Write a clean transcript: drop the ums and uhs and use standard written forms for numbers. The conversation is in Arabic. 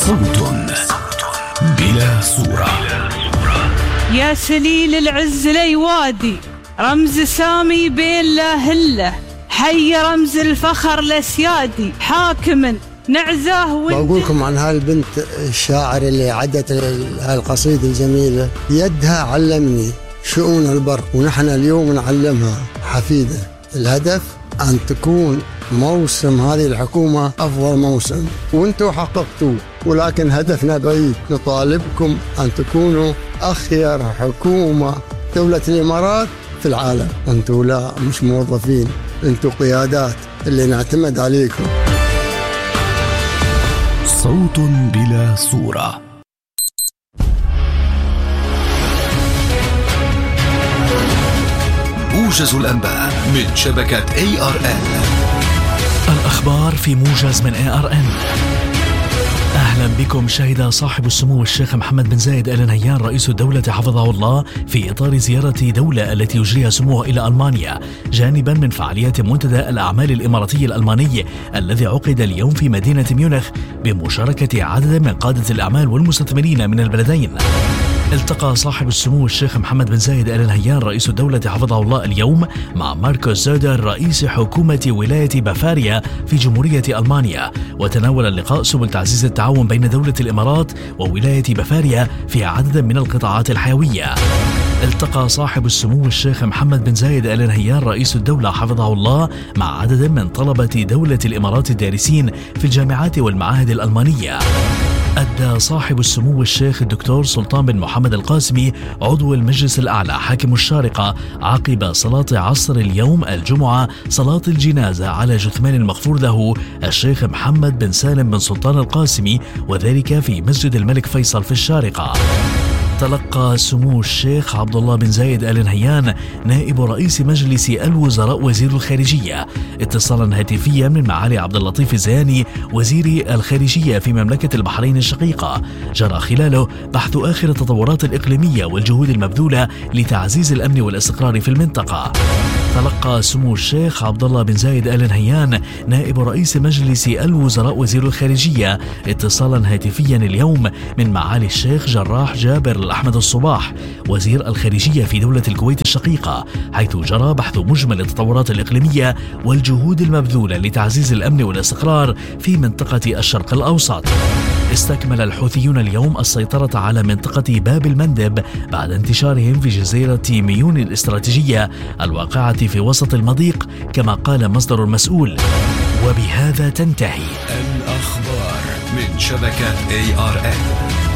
صوت بلا صورة. يا سليل العز ليوادي، رمز سامي بين لا هله، حي رمز الفخر لسيادي، حاكم نعزاه. بقولكم عن هالبنت الشاعر اللي عدت هالقصيدة الجميلة، يدها علمني شؤون البر، ونحن اليوم نعلمها حفيدة. الهدف أن تكون موسم هذه الحكومة أفضل موسم، وانتوا حققتوه، ولكن هدفنا بعيد. نطالبكم أن تكونوا أخير حكومة دولة الإمارات في العالم. انتوا لا مش موظفين، انتوا قيادات اللي نعتمد عليكم. صوت بلا صورة. موجز الأنباء من شبكة ARN. الأخبار في موجز من ARN. أهلا بكم. شهد صاحب السمو الشيخ محمد بن زايد آل نهيان رئيس الدولة حفظه الله في إطار زيارة دولة التي يجريها سموه إلى ألمانيا، جانبا من فعاليات منتدى الأعمال الإماراتي الألماني الذي عقد اليوم في مدينة ميونخ بمشاركة عدد من قادة الأعمال والمستثمرين من البلدين. التقى صاحب السمو الشيخ محمد بن زايد آل نهيان رئيس الدولة حفظه الله اليوم مع ماركوس زودر رئيس حكومة ولاية بافاريا في جمهورية ألمانيا، وتناول اللقاء سبل تعزيز التعاون بين دولة الإمارات وولاية بافاريا في عدد من القطاعات الحيوية. التقى صاحب السمو الشيخ محمد بن زايد آل نهيان رئيس الدولة حفظه الله مع عدد من طلبة دولة الإمارات الدارسين في الجامعات والمعاهد الألمانية. أدى صاحب السمو الشيخ الدكتور سلطان بن محمد القاسمي عضو المجلس الأعلى حاكم الشارقة عقب صلاة عصر اليوم الجمعة صلاة الجنازة على جثمان المغفور له الشيخ محمد بن سالم بن سلطان القاسمي، وذلك في مسجد الملك فيصل في الشارقة. تلقى سمو الشيخ عبد الله بن زايد آل نهيان نائب رئيس مجلس الوزراء وزير الخارجية اتصالا هاتفيا من معالي عبد اللطيف الزياني وزير الخارجية في مملكة البحرين الشقيقة، جرى خلاله بحث آخر التطورات الإقليمية والجهود المبذولة لتعزيز الأمن والاستقرار في المنطقة. تلقى سمو الشيخ عبد الله بن زايد آل نهيان نائب رئيس مجلس الوزراء وزير الخارجية اتصالا هاتفيا اليوم من معالي الشيخ جراح جابر أحمد الصباح وزير الخارجية في دولة الكويت الشقيقة، حيث جرى بحث مجمل التطورات الإقليمية والجهود المبذولة لتعزيز الأمن والاستقرار في منطقة الشرق الأوسط. استكمل الحوثيون اليوم السيطرة على منطقة باب المندب بعد انتشارهم في جزيرة ميون الاستراتيجية الواقعة في وسط المضيق، كما قال مصدر مسؤول. وبهذا تنتهي الأخبار من شبكة ARN.